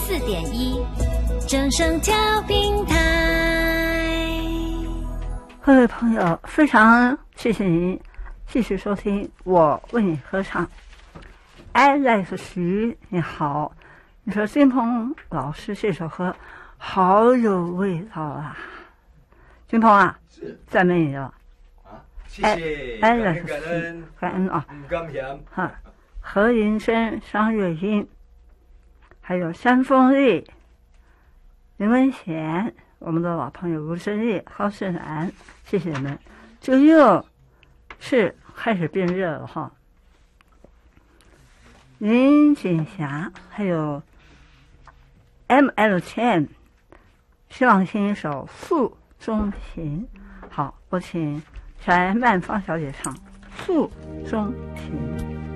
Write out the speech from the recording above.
94.1正声调频台。 各位朋友，非常谢谢您继续收听我为你合唱。Alex 徐，你好，你说金鹏老师这首歌好有味道啊！金鹏啊， 是赞美你了啊，谢谢， 感恩啊！ 感谢哈，何银珍、张月英，还有山凤丽、林文贤，我们的老朋友吴振义、郝胜然，谢谢你们。这个又是开始变热了哈。林锦霞还有 ML Chen， 希望听一首《诉衷情》。好，我请小曼芳小姐唱《诉衷情》。